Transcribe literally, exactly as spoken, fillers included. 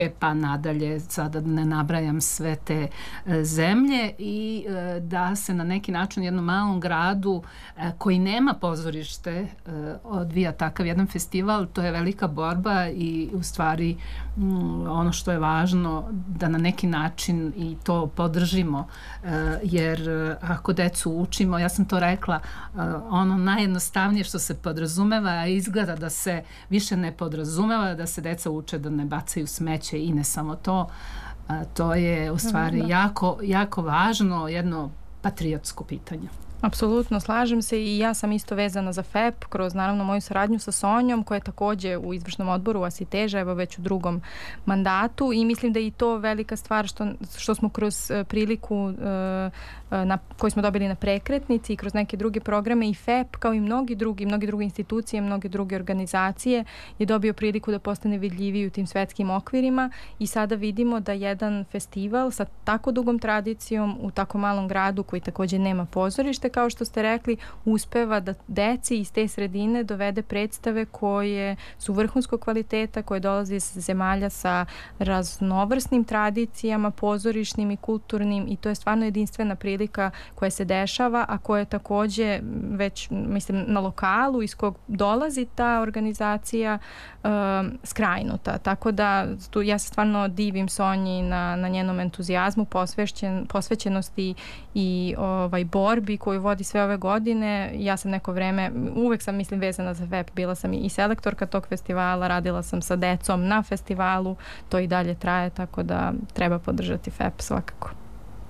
pa nadalje, sada ne nabrajam sve te zemlje, i da se na neki način u jednom malom gradu koji nema pozorište odvija takav jedan festival. To je velika borba i u stvari ono što je važno da na neki način i to podržimo, jer ako decu učimo, ja sam to rekla, ono najjednostavnije što se podrazumeva, a izgleda da se više ne podrazumeva, da se deca uče da ne bacaju smeće, i ne samo to, to je u stvari jako, jako važno, jedno patriotsko pitanje. Apsolutno, slažem se, i ja sam isto vezana za F E P kroz naravno moju saradnju sa Sonjom, koja je takođe u izvršnom odboru Asiteža, evo već u drugom mandatu, i mislim da je i to velika stvar što, što smo kroz priliku na, koju smo dobili na prekretnici i kroz neke druge programe, i F E P kao i mnogi drugi, mnogi druge institucije, mnoge druge organizacije je dobio priliku da postane vidljiviji u tim svetskim okvirima, i sada vidimo da jedan festival sa tako dugom tradicijom u tako malom gradu koji takođe nema pozorište, kao što ste rekli, uspeva da deci iz te sredine dovede predstave koje su vrhunskog kvaliteta, koje dolaze iz zemalja sa raznovrsnim tradicijama, pozorišnim i kulturnim, i to je stvarno jedinstvena prilika koja se dešava, a koja je takođe već, mislim, na lokalu iz kog dolazi ta organizacija uh, skrajnuta. Tako da tu ja se stvarno divim Sonji na, na njenom entuzijazmu, posvećen, posvećenosti i ovaj, borbi koju vodi sve ove godine. Ja sam neko vreme, uvek sam, mislim, vezana za F E P, bila sam i selektorka tog festivala, radila sam sa decom na festivalu, to i dalje traje, tako da treba podržati F E P svakako.